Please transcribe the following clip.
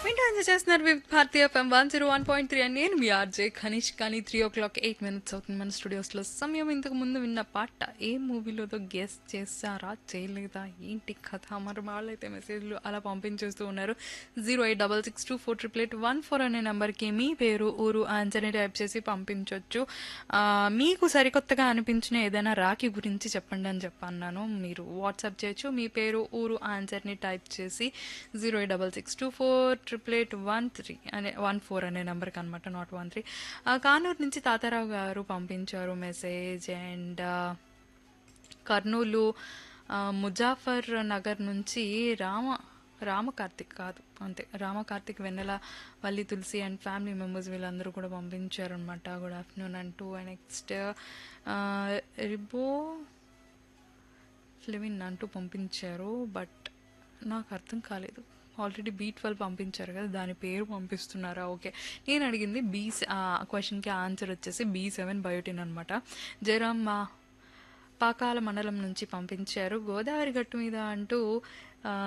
వింటూ ఎంజాయ్ చేస్తున్నారు with Bharatiya FM 101.3 అని నేను మీ ఆర్జే ఖనీష్. కానీ 3:08 అవుతుంది మన స్టూడియోస్లో సమయం. ఇంతకు ముందు విన్న పాట ఏ మూవీలోదో గెస్ చేస్తారా చేయలేదా ఏంటి కథ? మరి వాళ్ళైతే మెసేజ్లు అలా పంపించేస్తూ ఉన్నారు. 08662488814 అనే నెంబర్కి మీ పేరు ఊరు ఆన్సర్ని టైప్ చేసి పంపించవచ్చు. మీకు సరికొత్తగా అనిపించిన ఏదైనా రాఖీ గురించి చెప్పండి అని చెప్పన్నాను. మీరు వాట్సాప్ చేయొచ్చు. మీ పేరు ఊరు ఆన్సర్ని టైప్ చేసి 08662488813 అనే 14 అనే నెంబర్కి అనమాట, నాట్ 13. కానూరు నుంచి తాతారావు గారు పంపించారు మెసేజ్. అండ్ కర్నూలు ముజాఫర్ నగర్ నుంచి రామకార్తిక్ కాదు అంతే, రామకార్తిక్ వెన్నెల వల్లి తులసి అండ్ ఫ్యామిలీ మెంబర్స్ వీళ్ళందరూ కూడా పంపించారనమాట. గుడ్ ఆఫ్టర్నూన్ అంటూ. నెక్స్ట్ రిబో ఫ్లివిన్ అంటూ పంపించారు. బట్ నాకు అర్థం కాలేదు. ఆల్రెడీ B12 పంపించారు కదా, దాని పేరు పంపిస్తున్నారా? ఓకే, నేను అడిగింది క్వశ్చన్కి ఆన్సర్ వచ్చేసి B7 బయోటిన్ అనమాట. జయరామ్ పాకాల మండలం నుంచి పంపించారు. గోదావరి గట్టు మీద అంటూ